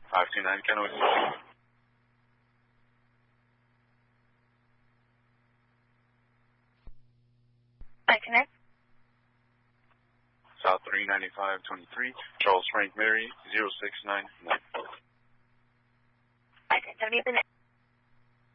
529 Kenwood. I connect. South 39523, Charles Frank Mary, 0699. I connect.